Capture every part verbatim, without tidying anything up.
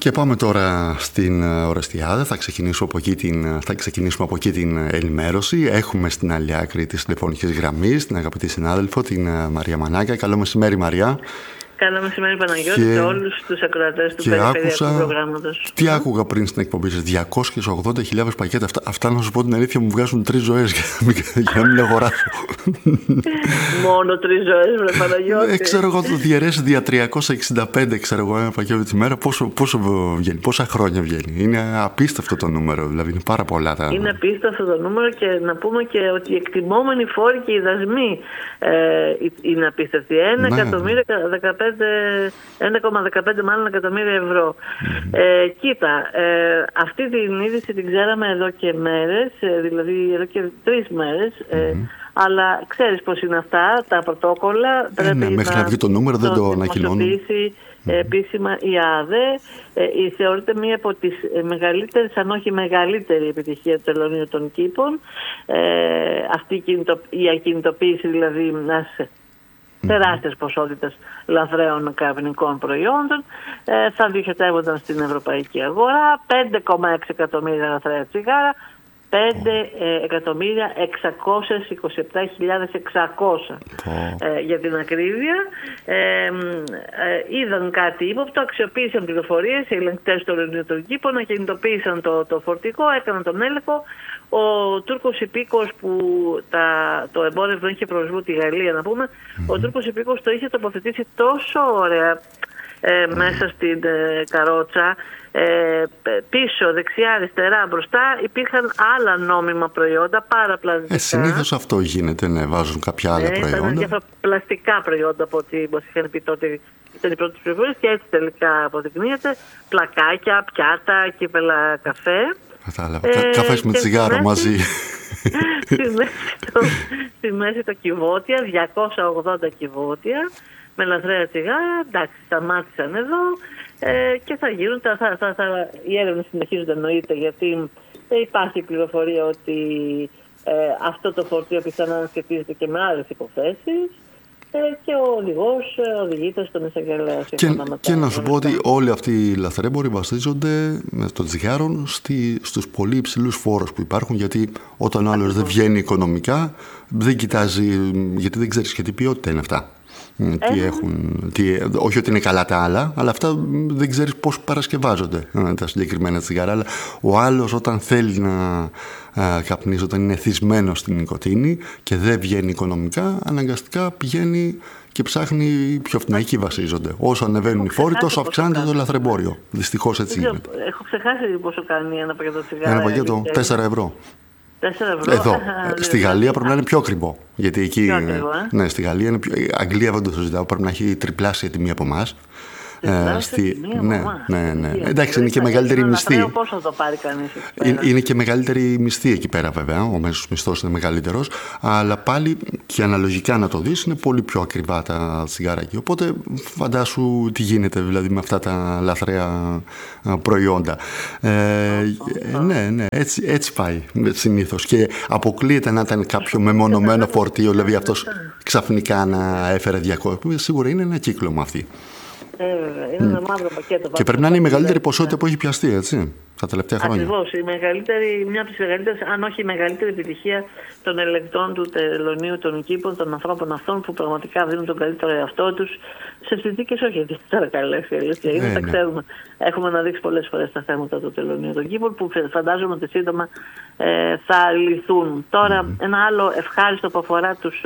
Και πάμε τώρα στην Ορεστιάδα. Θα, ξεκινήσω από εκεί την, θα ξεκινήσουμε από εκεί την ενημέρωση. Έχουμε στην άλλη άκρη της τηλεφωνικής γραμμής την αγαπητή συνάδελφο, την Μαρία Μανάκα. Καλό μεσημέρι, Μαρία. Καλό μεσημέρι, Παναγιώτη, και, και όλους τους ακροατές του περιφερειακού προγράμματος. Τι άκουγα πριν στην εκπομπή σας, διακόσιες ογδόντα χιλιάδες πακέτα. Αυτά, αυτά να σου πω την αλήθεια μου βγάζουν τρεις ζωές για να μην αγοράσω. Μόνο τρεις ζωές, βρε Παναγιώτη. Ε, ξέρω εγώ, το διαιρέσει δια τριακόσια εξήντα πέντε, ξέρω εγώ, ένα πακέτο τη μέρα. Πόσο, πόσο βγαίνει, πόσα χρόνια βγαίνει. Είναι απίστευτο το νούμερο, δηλαδή είναι πάρα πολλά τα. Είναι απίστευτο το νούμερο και να πούμε και ότι οι εκτιμόμενοι φόροι και οι δασμοί ε, είναι απίστευτοι. Ένα εκατομμύριο δεκαπέντε. ένα κόμμα δεκαπέντε μάλλον εκατομμύρια ευρώ. Mm-hmm. Ε, κοίτα, ε, αυτή την είδηση την ξέραμε εδώ και μέρες, ε, δηλαδή εδώ και τρεις μέρες, ε, mm-hmm. αλλά ξέρεις πώς είναι αυτά, τα πρωτόκολλα ε, πρέπει ναι, μέχρι να, να βγει το νούμερο δεν το ανακοινώνουν. Επίσημα η ΑΔΕ ε, θεωρείται μία από τις μεγαλύτερες, αν όχι μεγαλύτερη επιτυχία του Τελωνείου των Κήπων, ε, αυτή η ακινητοποίηση δηλαδή μιας τεράστιες ποσότητες λαθρέων καπνικών προϊόντων ε, θα διοχετεύονταν στην ευρωπαϊκή αγορά. Πέντε κόμμα έξι εκατομμύρια λαθρέα τσιγάρα, πέντε εκατομμύρια εξακόσιες είκοσι επτά χιλιάδες εξακόσια ε, για την ακρίβεια. Ε, ε, είδαν κάτι ύποπτο, αξιοποίησαν πληροφορίες, οι ελεγκτές των Τελωνείων των Κήπων, ακινητοποίησαν το, το φορτικό, έκαναν τον έλεγχο. Ο Τούρκος υπήκος που τα, το εμπόρευμα είχε προορισμού τη Γαλλία, να πούμε, mm-hmm. ο Τούρκος υπήκος το είχε τοποθετήσει τόσο ωραία ε, μέσα στην ε, καρότσα, ε, πίσω, δεξιά, αριστερά, μπροστά υπήρχαν άλλα νόμιμα προϊόντα, παραπλαστικά. Ε, συνήθως αυτό γίνεται, ναι, βάζουν κάποια άλλα ε, προϊόντα. Ήταν διάφορα πλαστικά προϊόντα από ό,τι μας είχαν πει τότε, ήταν οι πρώτες πληροφορίες και έτσι τελικά αποδεικνύεται. Πλακάκια, πιάτα, κύπελα καφέ. Κατάλαβα. Ε, Καφές με τσιγάρο μαζί. Στη μέση, το, στη μέση τα κυβότια, διακόσια ογδόντα κυβότια με λαθρέα τσιγάρα. Εντάξει, σταμάτησαν εδώ ε, και θα γίνουν. Θα, θα, θα, θα, οι έρευνες συνεχίζονται, εννοείται, γιατί ε, υπάρχει πληροφορία ότι ε, αυτό το φορτίο πιθανά σχετίζεται και με άλλες υποθέσεις. Και ο οδηγός οδηγείται στον εισαγγελέα. Και, και να σου πω ότι όλοι αυτοί οι λαθρέμποροι βασίζονται με το τσιγάρο στη, στους πολύ υψηλούς φόρους που υπάρχουν, γιατί όταν ο άλλος δεν βγαίνει οικονομικά δεν κοιτάζει, γιατί δεν ξέρεις και τι ποιότητα είναι αυτά. Ε, τι έχουν, τι, όχι ότι είναι καλά τα άλλα, αλλά αυτά δεν ξέρεις πώς παρασκευάζονται τα συγκεκριμένα τσιγάρα. Αλλά ο άλλος όταν θέλει να α, καπνίζει, όταν είναι εθισμένος στην νοικοτήνη και δεν βγαίνει οικονομικά, αναγκαστικά πηγαίνει και ψάχνει πιο φθηνά. Εκεί βασίζονται. Όσο ανεβαίνουν οι φόροι, τόσο αυξάνεται το λαθρεμπόριο. Δυστυχώς έτσι γίνεται. Έχω ξεχάσει πόσο κάνει ένα πακέτο τσιγάρα. Ένα πακέτο τέσσερα ευρώ. Ευρώ. Εδώ. Στη Γαλλία πρέπει να είναι πιο ακριβό. Γιατί εκεί. Πιο ακριβό, ε? Ναι, στη Γαλλία είναι πιο. Αγγλία δεν το συζητάω. Πρέπει να έχει τριπλάσια τιμή από εμάς. Ε, στη... ναι, ναι, ναι. Εντάξει, είναι και μεγαλύτερη μισθή. Πώς θα το πάρει κανείς. Είναι, είναι και μεγαλύτερη μισθή εκεί πέρα, βέβαια. Ο μέσος μισθός είναι μεγαλύτερος. Αλλά πάλι και αναλογικά να το δεις, είναι πολύ πιο ακριβά τα τσιγάρα εκεί. Οπότε φαντάσου τι γίνεται δηλαδή με αυτά τα λαθρέα προϊόντα. Ε, ναι, ναι, έτσι, έτσι πάει συνήθως. Και αποκλείεται να ήταν κάποιο μεμονωμένο φορτίο, δηλαδή αυτός ξαφνικά να έφερε διακόσια. Σίγουρα είναι ένα κύκλωμα αυτή. Ε, είναι ένα μαύρο πακέτο. Και πρέπει να είναι η μεγαλύτερη ποσότητα που έχει πιαστεί, έτσι, τα τελευταία χρόνια. Ακριβώς. Η μεγαλύτερη, μια από τις μεγαλύτερες, αν όχι η μεγαλύτερη επιτυχία των ελεγκτών του Τελωνείου των Κήπων, των ανθρώπων αυτών που πραγματικά δίνουν τον καλύτερο εαυτό τους σε συνθήκες όχι ιδιαίτερα καλές. Είναι, τα ξέρουμε. Έχουμε αναδείξει πολλές φορές τα θέματα του Τελωνείου των Κήπων που φαντάζομαι ότι σύντομα ε, θα λυθούν. Τώρα, mm. ένα άλλο ευχάριστο που αφορά τους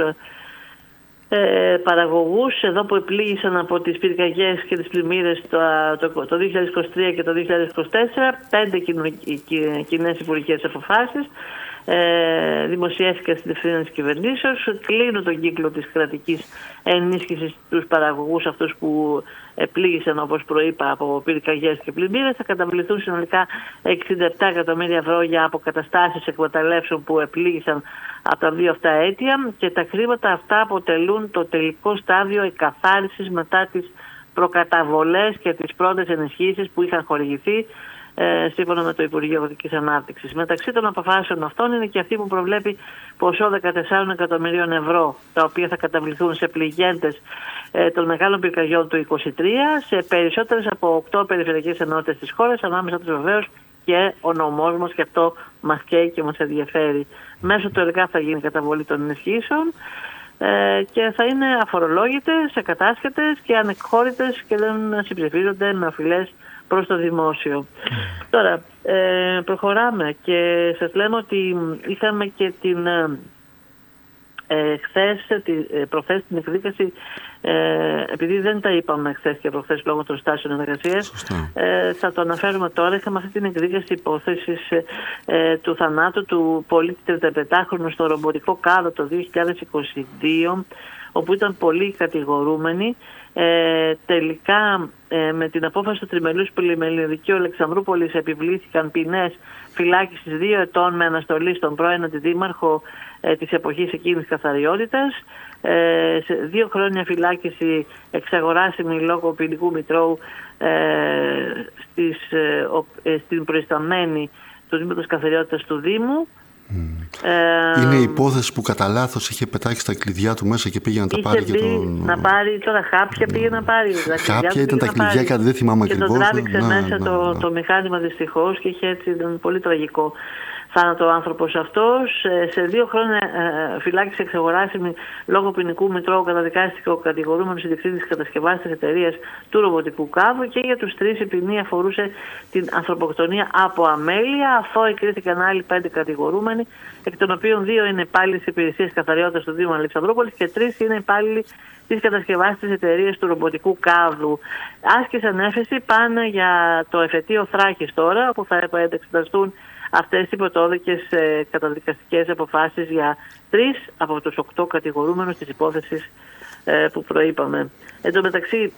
Ε, παραγωγούς εδώ που επλήγησαν από τις πυρκαγιές και τις πλημμύρες το, το, το δύο χιλιάδες είκοσι τρία και το δύο χιλιάδες είκοσι τέσσερα, πέντε κοινές υπουργικές αποφάσεις ε, δημοσιεύτηκαν στην ευθύνη της κυβερνήσεως, κλείνουν τον κύκλο της κρατικής ενίσχυσης στους παραγωγούς αυτούς που επλήγησαν, όπως προείπα, από πυρκαγιές και πλημμύρες. Θα καταβληθούν συνολικά εξήντα επτά εκατομμύρια ευρώ για αποκαταστάσεις εκμεταλλεύσεων που επλήγησαν από τα δύο αυτά αίτια και τα χρήματα αυτά αποτελούν το τελικό στάδιο εκαθάρισης μετά τις προκαταβολές και τις πρώτες ενισχύσεις που είχαν χορηγηθεί ε, σύμφωνα με το Υπουργείο Αγροτικής Ανάπτυξης. Μεταξύ των αποφάσεων αυτών είναι και αυτή που προβλέπει ποσό δεκατεσσάρων εκατομμυρίων ευρώ, τα οποία θα καταβληθούν σε πληγέντες ε, των μεγάλων πυρκαγιών του είκοσι τρία σε περισσότερες από οκτώ περιφερειακές ενότητες της χώρας, ανάμεσα τους βεβαίως και ο νομός μας, και αυτό μας καίει και μας ενδιαφέρει. Μέσω του ΕΛΓΑ θα γίνει η καταβολή των ενισχύσεων ε, και θα είναι αφορολόγητες, εκατάσχετες και ανεκχώρητες και δεν συμψηφίζονται με απειλές προς το δημόσιο. Mm. Τώρα, ε, προχωράμε και σας λέμε ότι είχαμε και την ε, χθες, τη, ε, προχθές την εκδίκαση, ε, επειδή δεν τα είπαμε χθες και προχθές λόγω των στάσεων εργασίας, ε, θα το αναφέρουμε τώρα. Είχαμε αυτή την εκδίκαση υπόθεσης ε, του θανάτου του πολίτη τριανταπεντάχρονου στο ρομποτικό κάδο το δύο χιλιάδες είκοσι δύο, όπου ήταν πολλοί κατηγορούμενοι. Ε, τελικά ε, με την απόφαση του Τριμελούς Πολυμελιωδικείου Αλεξανδρούπολης επιβλήθηκαν ποινές φυλάκισης δύο ετών με αναστολή στον πρώην αντιδήμαρχο ε, της εποχής εκείνης καθαριότητας, ε, σε δύο χρόνια φυλάκιση εξαγοράσιμη λόγω ποινικού μητρώου ε, στις, ε, ο, ε, στην προϊσταμένη του Τμήματος Καθαριότητας του Δήμου. Mm. Ε, είναι η υπόθεση που κατά λάθος είχε πετάξει τα κλειδιά του μέσα και πήγε να τα πάρει. Είχε πει τον... να πάρει, τώρα χάπια πήγε να πάρει. Χάπια ήταν τα κλειδιά, κάτι δεν θυμάμαι ακριβώς. Και τον τράβηξε να, μέσα να, το, να. το μηχάνημα δυστυχώς και είχε έτσι, ήταν πολύ τραγικό θάνατο ο άνθρωπος αυτός. Σε δύο χρόνια φυλάκιση εξαγοράσιμη λόγω ποινικού μητρώου καταδικάστηκε ο κατηγορούμενος ιδιοκτήτης κατασκευάστης της εταιρείας του ρομποτικού κάδου, και για τους τρεις η ποινή αφορούσε την ανθρωποκτονία από αμέλεια. Αθώοι κρίθηκαν άλλοι πέντε κατηγορούμενοι, εκ των οποίων δύο είναι υπάλληλοι της Υπηρεσίας Καθαριότητας του Δήμου Αλεξανδρούπολης και τρεις είναι υπάλληλοι της κατασκευάστης εταιρείας του ρομποτικού κάδου. Άσκησαν έφεση, πάνε για το εφετείο Θράκης τώρα, όπου θα εξεταστούν αυτές οι πρωτόδικες ε, καταδικαστικές αποφάσεις για τρεις από τους οκτώ κατηγορούμενους της υπόθεσης ε, που προείπαμε. Εν τω μεταξύ,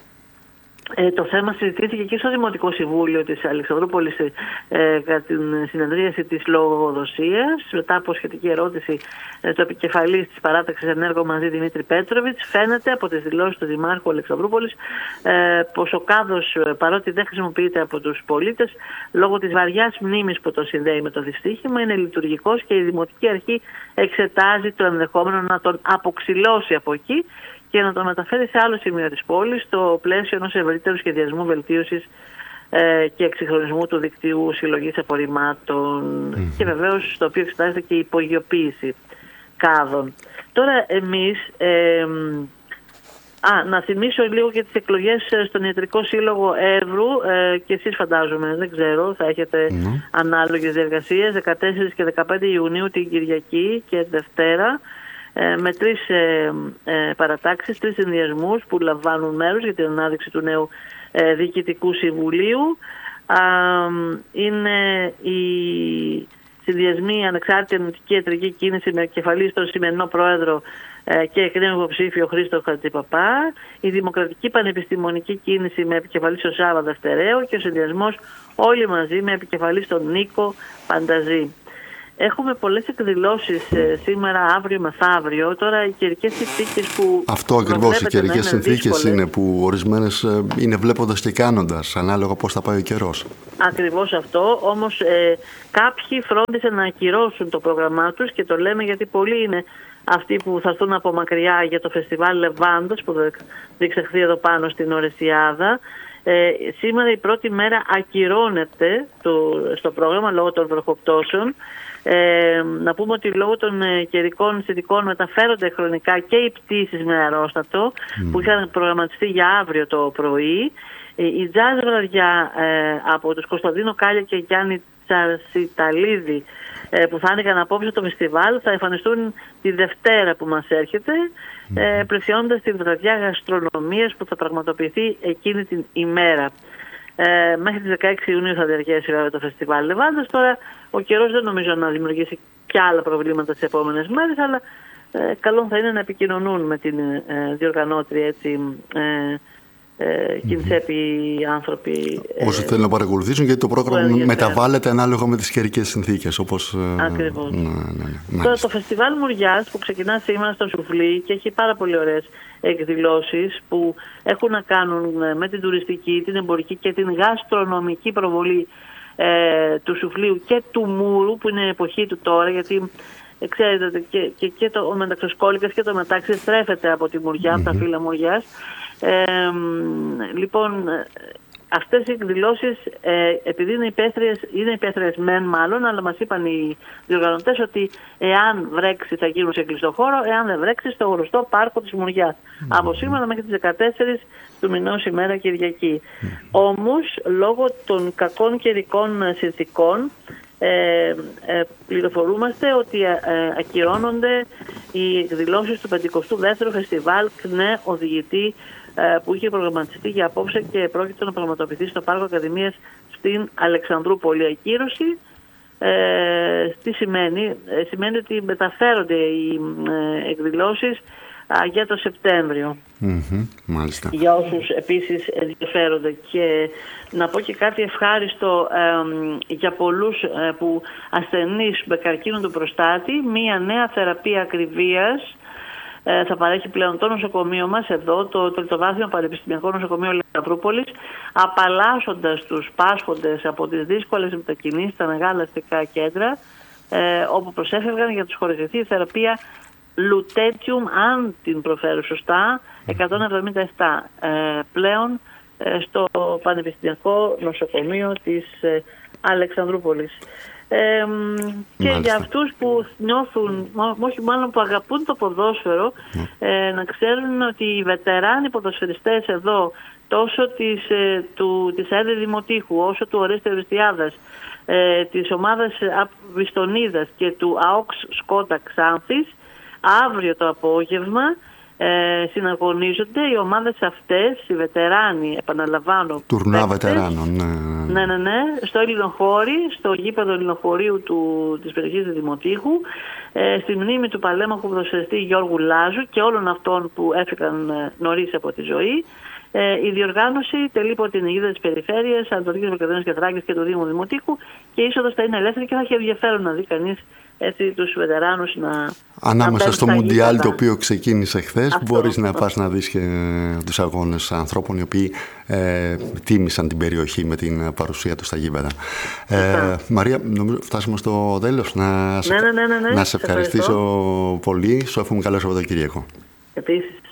ε, το θέμα συζητήθηκε και στο Δημοτικό Συμβούλιο της Αλεξανδρούπολης ε, κατά την συνεδρίαση της λογοδοσίας, μετά από σχετική ερώτηση ε, του επικεφαλής της παράταξης Ενέργο Μαζί Δημήτρη Πέτροβιτς. Φαίνεται από τις δηλώσεις του Δημάρχου Αλεξανδρούπολης ε, πως ο κάδος, παρότι δεν χρησιμοποιείται από τους πολίτες λόγω της βαριάς μνήμης που το συνδέει με το δυστύχημα, είναι λειτουργικός και η Δημοτική Αρχή εξετάζει το ενδεχόμενο να τον αποξυλώσει από εκεί και να τον μεταφέρει σε άλλο σημείο της πόλης, στο πλαίσιο ενός ευρύτερου σχεδιασμού βελτίωσης ε, και εξυγχρονισμού του δικτύου συλλογής απορριμμάτων mm. και βεβαίως στο οποίο εξετάζεται και η υπογειοποίηση κάδων. Τώρα εμείς, ε, α, να θυμίσω λίγο και τις εκλογές στον Ιατρικό Σύλλογο Εύρου ε, και εσείς φαντάζομαι, δεν ξέρω, θα έχετε mm. ανάλογες διεργασίες δεκατέσσερις και δεκαπέντε Ιουνίου την Κυριακή και Δευτέρα, με τρεις ε, ε, παρατάξεις, τρεις συνδυασμούς που λαμβάνουν μέρος για την ανάδειξη του νέου ε, Διοικητικού Συμβουλίου. Α, είναι οι συνδυασμοί Ανεξάρτητη Ενωτική Ιατρική Κίνηση με κεφαλή στον σημερινό πρόεδρο ε, και εκ νέου υποψήφιο Χρήστο Χατζηπαπά, η Δημοκρατική Πανεπιστημονική Κίνηση με επικεφαλή στον Σάβα Δευτερέο και ο συνδυασμός Όλοι Μαζί με επικεφαλή στον Νίκο Πανταζή. Έχουμε πολλές εκδηλώσεις ε, σήμερα, αύριο, μεθαύριο. Τώρα οι καιρικές συνθήκες που... Αυτό ακριβώς, οι καιρικές συνθήκες είναι που ορισμένες ε, είναι βλέποντας και κάνοντας, ανάλογα πώς θα πάει ο καιρός. Ακριβώς αυτό, όμως ε, κάποιοι φρόντισαν να ακυρώσουν το πρόγραμμά τους και το λέμε γιατί πολλοί είναι αυτοί που θα έρθουν από μακριά για το φεστιβάλ Λεβάντος που θα διεξαχθεί εδώ πάνω στην Ορεσιάδα. Ε, σήμερα η πρώτη μέρα ακυρώνεται το, στο πρόγραμμα λόγω των βροχοπτώσεων. Ε, να πούμε ότι λόγω των ε, καιρικών συνθηκών μεταφέρονται χρονικά και οι πτήσεις με αερόστατο mm. που είχαν προγραμματιστεί για αύριο το πρωί. Ε, η τζάζ βραδιά ε, από τους Κωνσταντίνο Κάλια και Γιάννη Τσαρσιταλίδη ε, που θα άνοιγαν απόψε το φεστιβάλ θα εμφανιστούν τη Δευτέρα που μας έρχεται, mm. ε, πλαισιώνοντας τη βραδιά γαστρονομίας που θα πραγματοποιηθεί εκείνη την ημέρα. Ε, μέχρι τις δεκαέξι Ιουνίου θα διαρκέσει βέβαια το φεστιβάλ Λεβάντος. Τώρα ο καιρός δεν νομίζω να δημιουργήσει και άλλα προβλήματα τις επόμενες μέρες, αλλά ε, καλό θα είναι να επικοινωνούν με την ε, διοργανώτρια έτσι, ε, ε, κινησέποι άνθρωποι. Ε, Όσοι θέλουν να παρακολουθήσουν, γιατί το πρόγραμμα μεταβάλλεται ανάλογα με τις καιρικές συνθήκες. Όπως, ε, Ακριβώς. Ναι, ναι, ναι, Τώρα το φεστιβάλ Μουριάς που ξεκινά σήμερα στο Σουφλί και έχει πάρα πολύ ωραίες εκδηλώσεις που έχουν να κάνουν με την τουριστική, την εμπορική και την γαστρονομική προβολή ε, του σουφλίου και του μούρου, που είναι η εποχή του τώρα, γιατί ε, ξέρετε και, και, και το, ο μεταξοσκόλικας και το μετάξι στρέφεται από τη μουριά, mm-hmm. από τα φύλλα μουριάς. Ε, λοιπόν, αυτές οι εκδηλώσεις, ε, επειδή είναι υπαίθριες, είναι υπαίθριες μεν μάλλον, αλλά μας είπαν οι διοργανωτές ότι εάν βρέξει θα γίνουν σε κλειστό χώρο, εάν δεν βρέξει στο γνωστό πάρκο της Μουριάς. Mm-hmm. Από σήμερα μέχρι τις δεκατέσσερις του μηνός ημέρα Κυριακή. Mm-hmm. Όμως, λόγω των κακών καιρικών συνθηκών, ε, ε, πληροφορούμαστε ότι ε, ακυρώνονται οι εκδηλώσεις του πενηκοστού δεύτερου Φεστιβάλ ΚΝΕ Οδηγητή, που είχε προγραμματιστεί για απόψε και πρόκειται να πραγματοποιηθεί στο Πάρκο Ακαδημίας στην Αλεξανδρούπολη. Ακύρωση ε, τι σημαίνει? Ε, σημαίνει ότι μεταφέρονται οι ε, εκδηλώσεις α, για το Σεπτέμβριο. Mm-hmm, μάλιστα. Για όσους επίσης ενδιαφέρονται. Και να πω και κάτι ευχάριστο ε, για πολλούς ε, που ασθενείς με καρκίνο του προστάτη, μία νέα θεραπεία ακριβίας θα παρέχει πλέον το νοσοκομείο μας εδώ, το Τριτοβάθμιο Πανεπιστημιακό Νοσοκομείο Λευκαυρούπολης, απαλλάσσοντας τους πάσχοντες από τις δύσκολες μετακινήσεις στα μεγάλα αστικά κέντρα, ε, όπου προσέφευγαν για τους χορηγηθεί η θεραπεία Lutetium, αν την προφέρω σωστά, εκατόν εβδομήντα επτά, ε, πλέον ε, στο Πανεπιστημιακό Νοσοκομείο της ε, Αλεξανδρούπολης. Ε, και Μάλιστα. για αυτούς που νιώθουν, όχι μάλλον που αγαπούν το ποδόσφαιρο, mm. ε, να ξέρουν ότι οι βετεράνοι ποδοσφαιριστές εδώ, τόσο της, ε, του, της ΕΔΕ Δημοτήχου, όσο του Ορέστη Οριστιάδας, ε, της ομάδας Βιστονίδας και του ΑΟΚΣ Σκότα Ξάνθης, αύριο το απόγευμα Ε, συναγωνίζονται οι ομάδες αυτές, οι βετεράνοι, επαναλαμβάνω. Τουρνά βετεράνων, ναι. Ναι, ναι, ναι. Στο Ελληνοχώρι, στο γήπεδο Ελληνοχωρίου του, της περιοχής του Δημοτήχου, ε, στη μνήμη του παλέμαχου ποδοσφαιριστή Γιώργου Λάζου και όλων αυτών που έφυγαν ε, νωρίς από τη ζωή. Ε, η διοργάνωση τελεί από την αιγίδα της Περιφέρειας, Ανατολικής Μακεδονίας και Θράκης και του Δήμου Δημοτήχου, και η είσοδος θα είναι ελεύθερη και θα έχει ενδιαφέρον να δει κανείς έτσι τους βετεράνους να... Ανάμεσα να στο Μουντιάλ το οποίο ξεκίνησε χθες, μπορείς να πας να δεις και τους αγώνες ανθρώπων οι οποίοι ε, τίμησαν την περιοχή με την παρουσία τους στα γήπεδα. Ε, Μαρία, νομίζω φτάσαμε στο τέλος. Να σε, ναι, ναι, ναι, ναι, ναι. Να σε ευχαριστήσω ευχαριστώ. πολύ. Σου εύχομαι καλό Σαββατοκύριακο. Επίσης.